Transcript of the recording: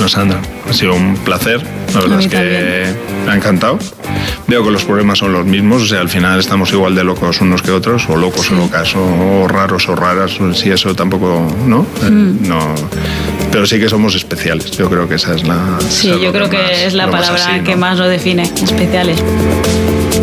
Bueno, Sandra, ha sido un placer. La verdad es que me ha encantado. Veo que los problemas son los mismos, o sea, al final estamos igual de locos unos que otros, o locos o locas, o raros o raras, si eso tampoco, ¿no? No. Pero sí que somos especiales, yo creo que esa es la... Sí, yo creo que es la palabra que más lo define, especiales.